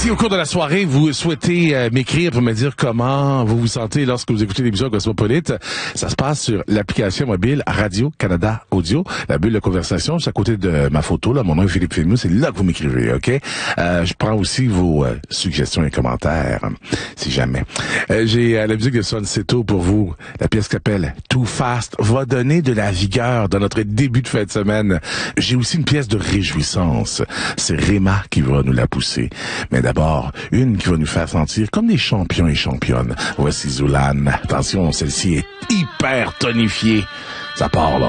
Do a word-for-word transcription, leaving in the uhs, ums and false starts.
Si au cours de la soirée, vous souhaitez euh, m'écrire pour me dire comment vous vous sentez lorsque vous écoutez l'émission Cosmopolite, ça se passe sur l'application mobile Radio-Canada Audio, la bulle de conversation, c'est à côté de ma photo, là, mon nom est Philippe Filmou, c'est là que vous m'écrivez, OK? Euh, je prends aussi vos euh, suggestions et commentaires, si jamais. Euh, j'ai euh, la musique de Son Seto pour vous, la pièce qui s'appelle Too Fast, va donner de la vigueur dans notre début de fin de semaine. J'ai aussi une pièce de réjouissance, c'est Réma qui va nous la pousser. Mais d'abord, une qui va nous faire sentir comme des champions et championnes. Voici Zoulane. Attention, celle-ci est hyper tonifiée. Ça part là.